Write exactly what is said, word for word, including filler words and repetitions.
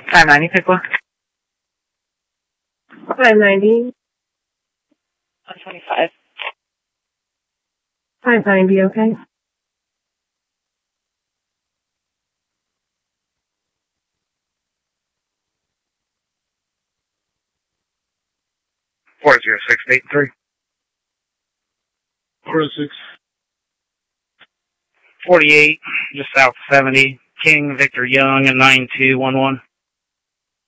five ninety, Pickla. five ninety. one twenty-five. five ninety, okay. four zero six eight three. four oh six. forty-eight, just south of seventy. King Victor Young and nine two one one.